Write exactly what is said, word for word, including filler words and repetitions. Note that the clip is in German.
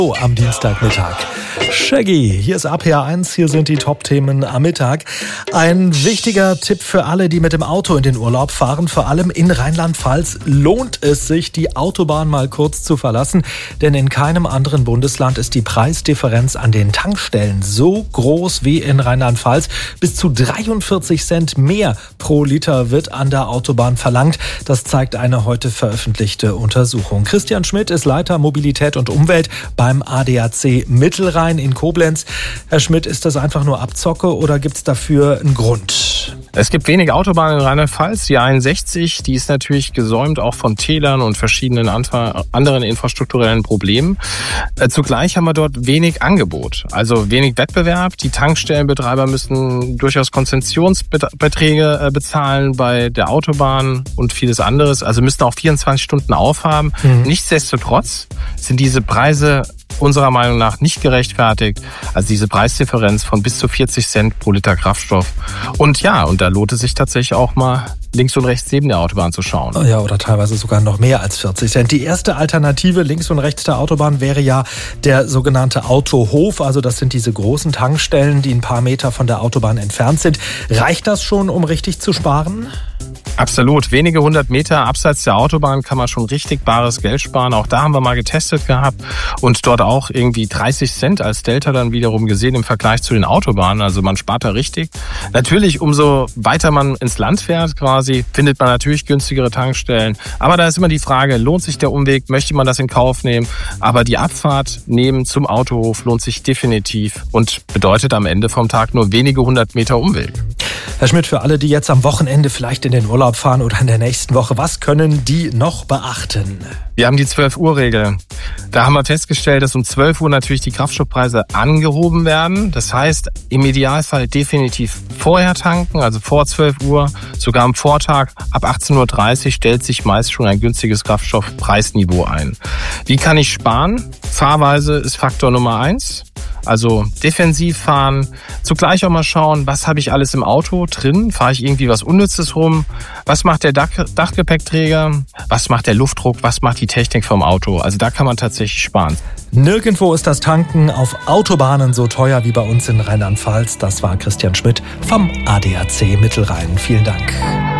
Am Dienstagmittag. Shaggy, hier ist A P A eins, hier sind die Top-Themen am Mittag. Ein wichtiger Tipp für alle, die mit dem Auto in den Urlaub fahren, vor allem in Rheinland-Pfalz, lohnt es sich, die Autobahn mal kurz zu verlassen, denn in keinem anderen Bundesland ist die Preisdifferenz an den Tankstellen so groß wie in Rheinland-Pfalz. Bis zu dreiundvierzig Cent mehr pro Liter wird an der Autobahn verlangt. Das zeigt eine heute veröffentlichte Untersuchung. Christian Schmidt ist Leiter Mobilität und Umwelt beim A D A C Mittelrhein in Koblenz. Herr Schmidt, ist das einfach nur Abzocke oder gibt es dafür einen Grund? Es gibt wenig Autobahnen in Rheinland-Pfalz. Die einundsechzig, die ist natürlich gesäumt auch von Tälern und verschiedenen anderen infrastrukturellen Problemen. Zugleich haben wir dort wenig Angebot, also wenig Wettbewerb. Die Tankstellenbetreiber müssen durchaus Konzessionsbeträge bezahlen bei der Autobahn und vieles anderes. Also müssen auch vierundzwanzig Stunden aufhaben. Mhm. Nichtsdestotrotz sind diese Preise unserer Meinung nach nicht gerechtfertigt. Also diese Preisdifferenz von bis zu vierzig Cent pro Liter Kraftstoff. Und ja, und da lohnt es sich tatsächlich auch mal links und rechts neben der Autobahn zu schauen. Ja, oder teilweise sogar noch mehr als vierzig Cent. Die erste Alternative links und rechts der Autobahn wäre ja der sogenannte Autohof. Also das sind diese großen Tankstellen, die ein paar Meter von der Autobahn entfernt sind. Reicht das schon, um richtig zu sparen? Absolut. Wenige hundert Meter abseits der Autobahn kann man schon richtig bares Geld sparen. Auch da haben wir mal getestet gehabt und dort auch irgendwie dreißig Cent als Delta dann wiederum gesehen im Vergleich zu den Autobahnen. Also man spart da richtig. Natürlich, umso weiter man ins Land fährt quasi, findet man natürlich günstigere Tankstellen. Aber da ist immer die Frage, lohnt sich der Umweg? Möchte man das in Kauf nehmen? Aber die Abfahrt nehmen zum Autohof lohnt sich definitiv und bedeutet am Ende vom Tag nur wenige hundert Meter Umweg. Herr Schmidt, für alle, die jetzt am Wochenende vielleicht in den Urlaub fahren oder in der nächsten Woche, was können die noch beachten? Wir haben die zwölf Uhr Regel. Da haben wir festgestellt, dass um zwölf Uhr natürlich die Kraftstoffpreise angehoben werden. Das heißt, im Idealfall definitiv vorher tanken, also vor zwölf Uhr. Sogar am Vortag ab achtzehn Uhr dreißig stellt sich meist schon ein günstiges Kraftstoffpreisniveau ein. Wie kann ich sparen? Fahrweise ist Faktor Nummer eins. Also defensiv fahren, zugleich auch mal schauen, was habe ich alles im Auto drin? Fahre ich irgendwie was Unnützes rum? Was macht der Dach- Dachgepäckträger? Was macht der Luftdruck? Was macht die Technik vom Auto? Also da kann man tatsächlich sparen. Nirgendwo ist das Tanken auf Autobahnen so teuer wie bei uns in Rheinland-Pfalz. Das war Christian Schmidt vom A D A C Mittelrhein. Vielen Dank.